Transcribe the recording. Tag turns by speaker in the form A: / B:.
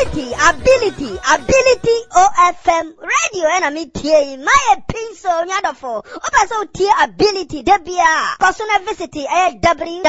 A: ability OFM radio and me tie my pencil nyadofo oba so tie ability debia kosona visit